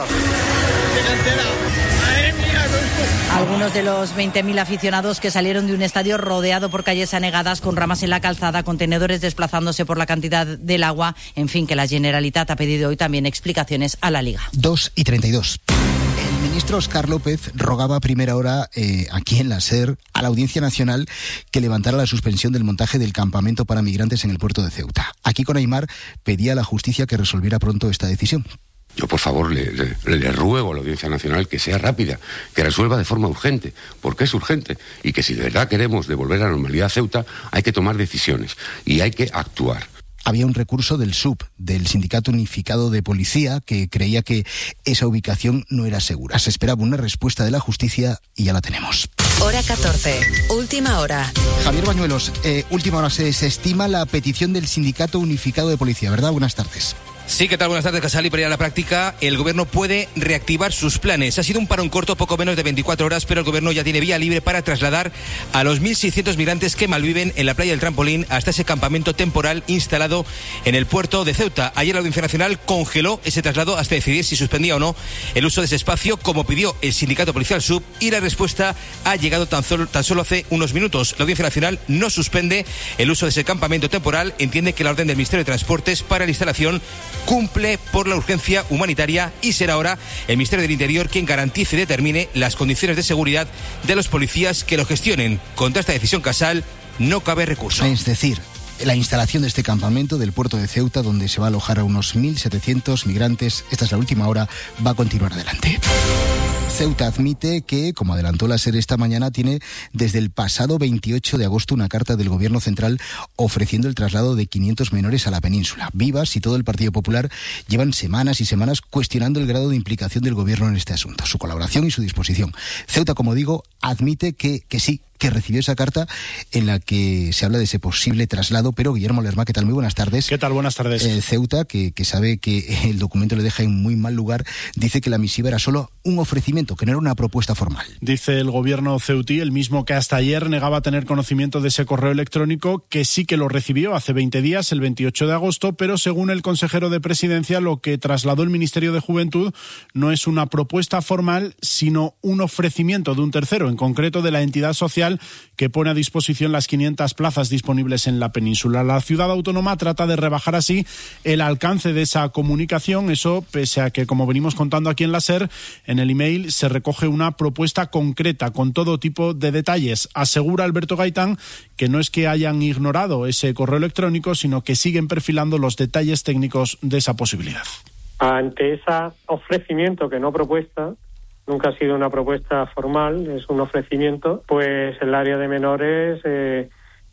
Algunos de los veinte mil aficionados que salieron de un estadio rodeado por calles anegadas, con ramas en la calzada, contenedores desplazándose por la cantidad del agua. En fin, que la Generalitat ha pedido hoy también explicaciones a la Liga. dos y treinta y dos. El ministro Óscar López rogaba a primera hora eh, aquí en la SER a la Audiencia Nacional que levantara la suspensión del montaje del campamento para migrantes en el puerto de Ceuta. Aquí con Aimar pedía a la justicia que resolviera pronto esta decisión. Yo, por favor, le, le, le ruego a la Audiencia Nacional que sea rápida, que resuelva de forma urgente, porque es urgente, y que si de verdad queremos devolver la normalidad a Ceuta, hay que tomar decisiones y hay que actuar. Había un recurso del S U P, del Sindicato Unificado de Policía, que creía que esa ubicación no era segura. Se esperaba una respuesta de la justicia y ya la tenemos. Hora catorce, última hora. Javier Bañuelos, eh, última hora. Se, se estima la petición del Sindicato Unificado de Policía, ¿verdad? Buenas tardes. Sí, ¿qué tal? Buenas tardes, Casal. Y para ir a la práctica, el Gobierno puede reactivar sus planes. Ha sido un parón corto, poco menos de veinticuatro horas, pero el Gobierno ya tiene vía libre para trasladar a los mil seiscientos migrantes que malviven en la playa del Trampolín hasta ese campamento temporal instalado en el puerto de Ceuta. Ayer la Audiencia Nacional congeló ese traslado hasta decidir si suspendía o no el uso de ese espacio, como pidió el Sindicato Policial Sub, y la respuesta ha llegado tan solo, tan solo hace unos minutos. La Audiencia Nacional no suspende el uso de ese campamento temporal, entiende que la orden del Ministerio de Transportes para la instalación cumple por la urgencia humanitaria y será ahora el Ministerio del Interior quien garantice y determine las condiciones de seguridad de los policías que lo gestionen. Contra esta decisión, Casal, no cabe recurso. Es decir, la instalación de este campamento del puerto de Ceuta, donde se va a alojar a unos mil setecientos migrantes, esta es la última hora, va a continuar adelante. Ceuta admite que, como adelantó la SER esta mañana, tiene desde el pasado veintiocho de agosto una carta del Gobierno central ofreciendo el traslado de quinientos menores a la península. Vivas y todo el Partido Popular llevan semanas y semanas cuestionando el grado de implicación del Gobierno en este asunto, su colaboración y su disposición. Ceuta, como digo, admite que, que sí, que recibió esa carta en la que se habla de ese posible traslado, pero Guillermo Lerma, ¿qué tal? Muy buenas tardes. ¿Qué tal? Buenas tardes. Eh, Ceuta, que, que sabe que el documento le deja en muy mal lugar, dice que la misiva era solo un ofrecimiento, que no era una propuesta formal. Dice el gobierno ceutí, el mismo que hasta ayer negaba tener conocimiento de ese correo electrónico, que sí que lo recibió hace veinte días, el veintiocho de agosto, pero según el consejero de Presidencia, lo que trasladó el Ministerio de Juventud no es una propuesta formal, sino un ofrecimiento de un tercero, en concreto de la entidad social que pone a disposición las quinientas plazas disponibles en la península. La ciudad autónoma trata de rebajar así el alcance de esa comunicación, eso pese a que, como venimos contando aquí en la SER, en el email se recoge una propuesta concreta con todo tipo de detalles. Asegura Alberto Gaitán que no es que hayan ignorado ese correo electrónico, sino que siguen perfilando los detalles técnicos de esa posibilidad. Ante ese ofrecimiento, que no propuesta, nunca ha sido una propuesta formal, es un ofrecimiento, pues el área de menores eh,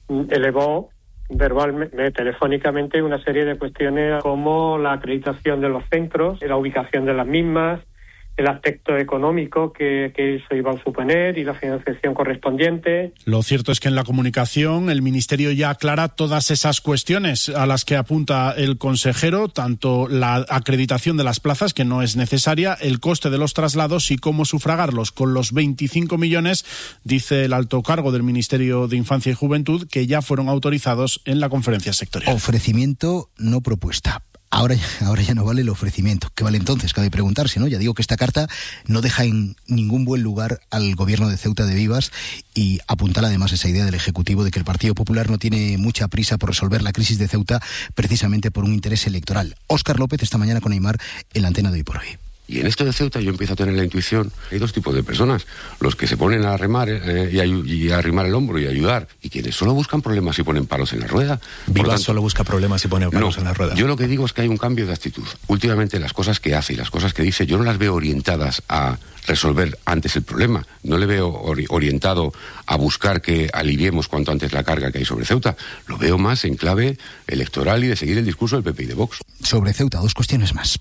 elevó verbalmente, telefónicamente, una serie de cuestiones como la acreditación de los centros, la ubicación de las mismas, el aspecto económico que, que eso iba a suponer y la financiación correspondiente. Lo cierto es que en la comunicación el Ministerio ya aclara todas esas cuestiones a las que apunta el consejero, tanto la acreditación de las plazas, que no es necesaria, el coste de los traslados y cómo sufragarlos. Con los veinticinco millones, dice el alto cargo del Ministerio de Infancia y Juventud, que ya fueron autorizados en la conferencia sectorial. Ofrecimiento, no propuesta. Ahora, ahora ya no vale el ofrecimiento. ¿Qué vale entonces? Cabe preguntarse, ¿no? Ya digo que esta carta no deja en ningún buen lugar al gobierno de Ceuta de Vivas y apuntala además esa idea del Ejecutivo de que el Partido Popular no tiene mucha prisa por resolver la crisis de Ceuta precisamente por un interés electoral. Óscar López esta mañana con Aimar en la antena de Hoy por Hoy. Y en esto de Ceuta yo empiezo a tener la intuición, hay dos tipos de personas, los que se ponen a remar eh, y, a, y a arrimar el hombro y ayudar, y quienes solo buscan problemas y ponen palos en la rueda. Vivas tanto, solo busca problemas y pone palos no, en la rueda. Yo lo que digo es que hay un cambio de actitud. Últimamente las cosas que hace y las cosas que dice, yo no las veo orientadas a resolver antes el problema, no le veo ori- orientado a buscar que aliviemos cuanto antes la carga que hay sobre Ceuta, lo veo más en clave electoral y de seguir el discurso del P P y de Vox. Sobre Ceuta, dos cuestiones más.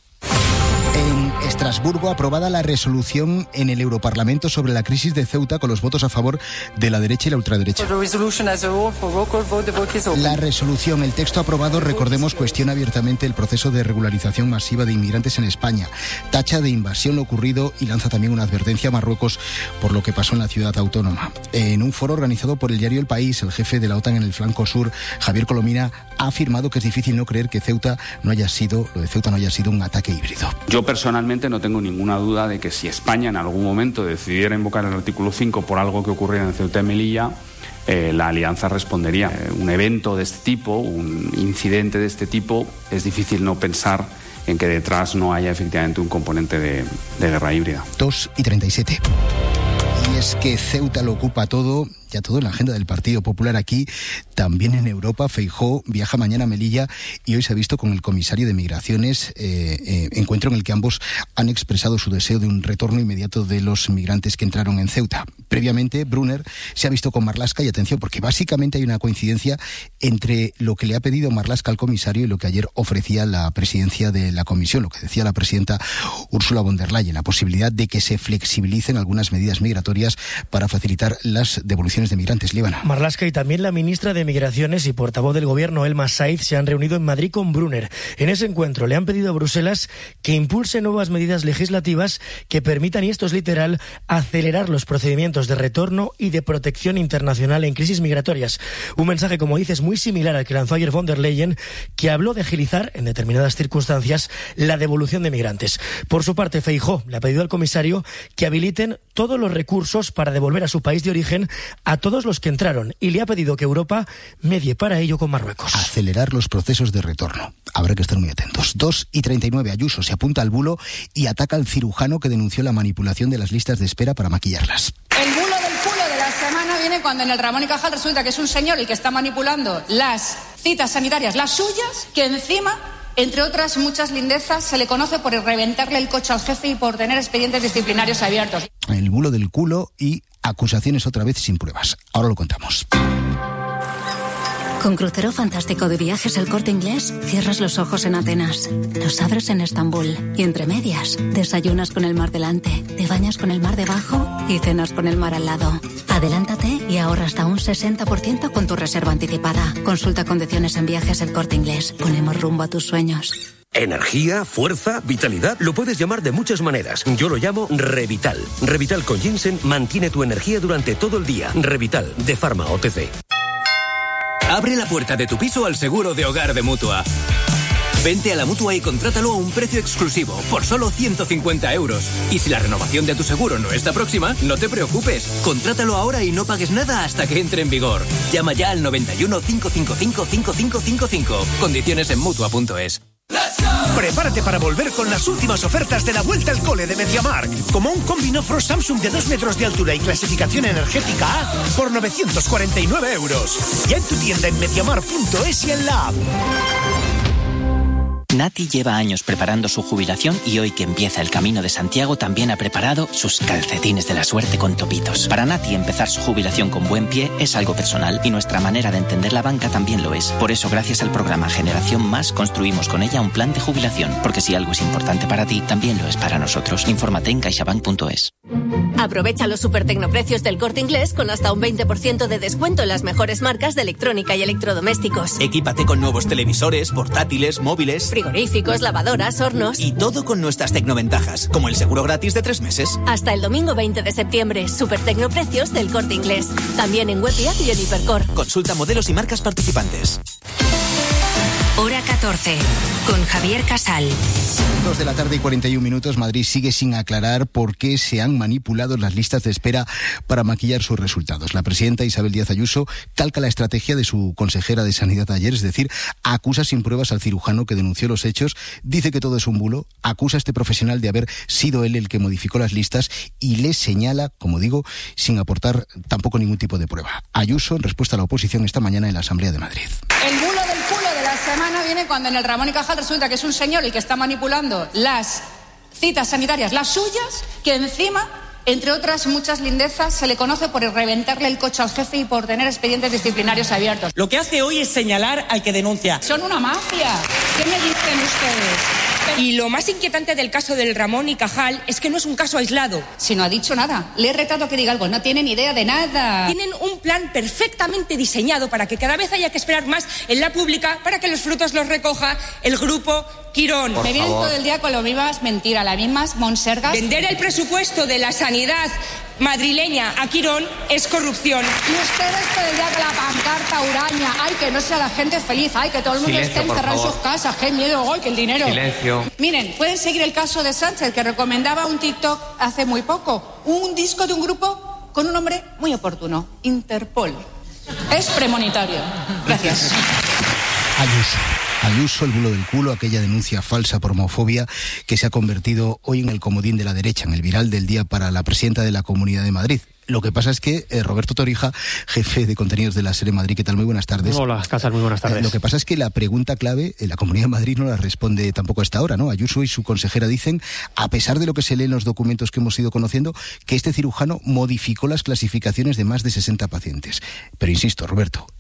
En Estrasburgo, aprobada la resolución en el Europarlamento sobre la crisis de Ceuta con los votos a favor de la derecha y la ultraderecha. La resolución, el texto aprobado, recordemos, cuestiona abiertamente el proceso de regularización masiva de inmigrantes en España, tacha de invasión lo ocurrido y lanza también una advertencia a Marruecos por lo que pasó en la ciudad autónoma. En un foro organizado por el diario El País, el jefe de la OTAN en el flanco sur, Javier Colomina, ha afirmado que es difícil no creer que Ceuta no haya sido, lo de Ceuta no haya sido un ataque híbrido. Yo personalmente no tengo ninguna duda de que si España en algún momento decidiera invocar el artículo cinco por algo que ocurriera en Ceuta y Melilla, eh, la alianza respondería. Eh, un evento de este tipo, un incidente de este tipo, es difícil no pensar en que detrás no haya efectivamente un componente de, de guerra híbrida. dos y treinta y siete. Y es que Ceuta lo ocupa todo, ya todo en la agenda del Partido Popular aquí, también en Europa. Feijóo viaja mañana a Melilla y hoy se ha visto con el comisario de Migraciones, eh, eh, encuentro en el que ambos han expresado su deseo de un retorno inmediato de los migrantes que entraron en Ceuta. Previamente, Brunner se ha visto con Marlaska y atención, porque básicamente hay una coincidencia entre lo que le ha pedido Marlaska al comisario y lo que ayer ofrecía la presidencia de la comisión, lo que decía la presidenta Ursula von der Leyen, la posibilidad de que se flexibilicen algunas medidas migratorias para facilitar las devoluciones condiciones de migrantes. Líbana. Marlaska y también la ministra de Migraciones y portavoz del gobierno, Elma Said, se han reunido en Madrid con Brunner. En ese encuentro le han pedido a Bruselas que impulse nuevas medidas legislativas que permitan, y esto es literal, acelerar los procedimientos de retorno y de protección internacional en crisis migratorias. Un mensaje, como dices, muy similar al que lanzó ayer von der Leyen, que habló de agilizar, en determinadas circunstancias, la devolución de migrantes. Por su parte, Feijóo le ha pedido al comisario que habiliten todos los recursos para devolver a su país de origen a todos los que entraron, y le ha pedido que Europa medie para ello con Marruecos. Acelerar los procesos de retorno. Habrá que estar muy atentos. dos y treinta y nueve, Ayuso se apunta al bulo y ataca al cirujano que denunció la manipulación de las listas de espera para maquillarlas. El bulo del culo de la semana viene cuando en el Ramón y Cajal resulta que es un señor el que está manipulando las citas sanitarias, las suyas, que encima, entre otras muchas lindezas, se le conoce por reventarle el coche al jefe y por tener expedientes disciplinarios abiertos. El bulo del culo y acusaciones otra vez sin pruebas. Ahora lo contamos. Con Crucero Fantástico de Viajes El Corte Inglés, cierras los ojos en Atenas, los abres en Estambul y entre medias, desayunas con el mar delante, te bañas con el mar debajo y cenas con el mar al lado. Adelántate y ahorra hasta un sesenta por ciento con tu reserva anticipada. Consulta condiciones en Viajes El Corte Inglés. Ponemos rumbo a tus sueños. Energía, fuerza, vitalidad, lo puedes llamar de muchas maneras. Yo lo llamo Revital. Revital con ginseng mantiene tu energía durante todo el día. Revital, de Pharma O T C. Abre la puerta de tu piso al seguro de hogar de Mutua. Vente a la Mutua y contrátalo a un precio exclusivo, por solo ciento cincuenta euros. Y si la renovación de tu seguro no está próxima, no te preocupes. Contrátalo ahora y no pagues nada hasta que entre en vigor. Llama ya al noventa y uno, cinco cinco cinco, cinco cinco cinco cinco. Condiciones en Mutua punto es. Prepárate para volver con las últimas ofertas de la vuelta al cole de MediaMarkt, como un combi no frost Samsung de dos metros de altura y clasificación energética A por novecientos cuarenta y nueve euros. Ya en tu tienda en MediaMarkt punto es y en la app. Nati lleva años preparando su jubilación y hoy que empieza el Camino de Santiago también ha preparado sus calcetines de la suerte con topitos. Para Nati empezar su jubilación con buen pie es algo personal y nuestra manera de entender la banca también lo es. Por eso, gracias al programa Generación Más, construimos con ella un plan de jubilación, porque si algo es importante para ti, también lo es para nosotros. Infórmate en caixabank punto es. Aprovecha los super tecnoprecios del Corte Inglés con hasta un veinte por ciento de descuento en las mejores marcas de electrónica y electrodomésticos. Equípate con nuevos televisores, portátiles, móviles, frigoríficos, lavadoras, hornos. Y todo con nuestras tecnoventajas, como el seguro gratis de tres meses. Hasta el domingo veinte de septiembre, super tecnoprecios del Corte Inglés. También en web y app y en Hipercor. Consulta modelos y marcas participantes. Hora catorce, con Javier Casal. Dos de la tarde y cuarenta y un minutos. Madrid sigue sin aclarar por qué se han manipulado las listas de espera para maquillar sus resultados. La presidenta Isabel Díaz Ayuso calca la estrategia de su consejera de Sanidad ayer, es decir, acusa sin pruebas al cirujano que denunció los hechos, dice que todo es un bulo, acusa a este profesional de haber sido él el que modificó las listas y le señala, como digo, sin aportar tampoco ningún tipo de prueba. Ayuso, en respuesta a la oposición esta mañana en la Asamblea de Madrid. El bulo del culo de la semana viene cuando en el Ramón y Cajal resulta que es un señor el que está manipulando las citas sanitarias, las suyas, que encima, entre otras muchas lindezas, se le conoce por reventarle el coche al jefe y por tener expedientes disciplinarios abiertos. Lo que hace hoy es señalar al que denuncia. Son una mafia. ¿Qué me dicen ustedes? Y lo más inquietante del caso del Ramón y Cajal es que no es un caso aislado. Si no ha dicho nada. Le he retado que diga algo. No tiene ni idea de nada. Tienen un plan perfectamente diseñado para que cada vez haya que esperar más en la pública para que los frutos los recoja el grupo Quirón. Por Me vienen todo el día con lo mismas mentiras, las mismas monsergas. Vender el presupuesto de la sanidad madrileña a Quirón es corrupción. Y ustedes todo el día con la pancarta huraña. Ay, que no sea la gente feliz. Ay, que todo el mundo Silencio, esté encerrado en sus casas. Qué miedo. Ay, que el dinero. Silencio. Miren, pueden seguir el caso de Sánchez, que recomendaba un TikTok hace muy poco. Un disco de un grupo con un nombre muy oportuno. Interpol. Es premonitorio. Gracias. Ayuso. Ayuso, el bulo del culo, aquella denuncia falsa por homofobia que se ha convertido hoy en el comodín de la derecha, en el viral del día para la presidenta de la Comunidad de Madrid. Lo que pasa es que eh, Roberto Torija, jefe de contenidos de la SER Madrid, ¿qué tal? Muy buenas tardes. Hola, Casal, muy buenas tardes. Eh, lo que pasa es que la pregunta clave, eh, la Comunidad de Madrid no la responde tampoco a esta hora, ¿no? Ayuso y su consejera dicen, a pesar de lo que se lee en los documentos que hemos ido conociendo, que este cirujano modificó las clasificaciones de más de sesenta pacientes. Pero insisto, Roberto,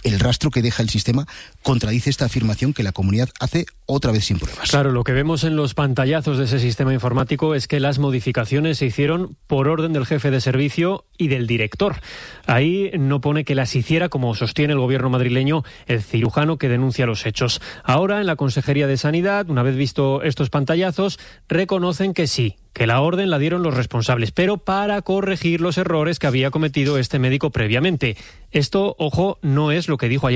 el rastro que deja el sistema contradice esta afirmación que la comunidad hace otra vez sin pruebas. Claro, lo que vemos en los pantallazos de ese sistema informático es que las modificaciones se hicieron por orden del jefe de servicio y del director. Ahí no pone que las hiciera, como sostiene el gobierno madrileño, el cirujano que denuncia los hechos. Ahora, en la Consejería de Sanidad, una vez visto estos pantallazos, reconocen que sí, que la orden la dieron los responsables, pero para corregir los errores que había cometido este médico previamente. Esto, ojo, no es lo que dijo ayer